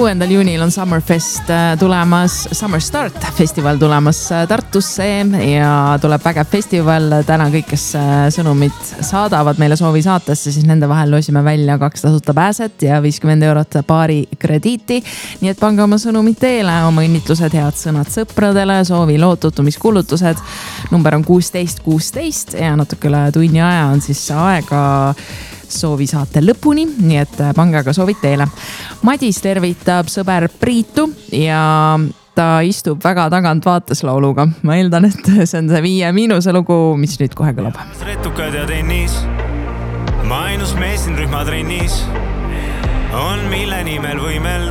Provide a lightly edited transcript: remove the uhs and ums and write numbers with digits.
6. juunil on Summerfest tulemas, Summer Start festival tulemas Tartusse ja tuleb vägev festival. Täna kõik, kes sõnumid saadavad meile soovi saatesse, siis nende vahel loosime välja 2 tasuta pääset ja 50 eurot paari krediiti. Nii et pange oma sõnumid teele, oma õnnitlused, head sõnad sõpradele, soovi lootutumiskuulutused. Number on 1616 ja natuke üle tunni aja on siis aega soovi saate lõpuni, nii et pange aga soovid teele. Madis tervitab sõber Priitu ja ta istub väga tagant vaateslauluga. Ma eeldan, et see on see 5 lugu, mis nüüd kohe kõlab. Retukad ja tennis, ma ainus mees siin rühmatrennis on, mille nimel võimel